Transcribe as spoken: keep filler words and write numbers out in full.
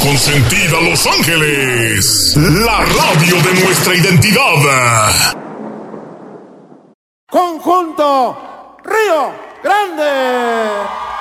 consentida Los Ángeles, la radio de nuestra identidad. Conjunto Río Grande.